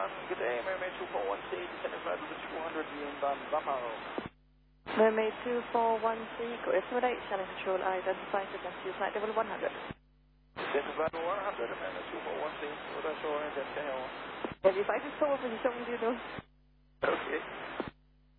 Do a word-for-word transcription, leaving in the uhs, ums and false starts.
good day, Mermaid two four one C, descending flight over two hundred, viewing Van Vamaro. Mermaid two four one C, go estimate, channel control, identify frequency, flight level one hundred. Descending flight level one hundred, Mermaid two four one C, what I saw in the tail. Ja, vi er faktisk to position lige nu. Okay.